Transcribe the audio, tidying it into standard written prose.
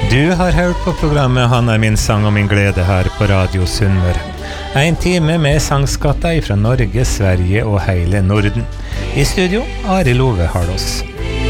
Du har hørt på programmet «Han min sang og min glede» her på Radio Sunnmøre. En time med sangskatter fra Norge, Sverige og hele Norden. I studio, Ari Love Harlås.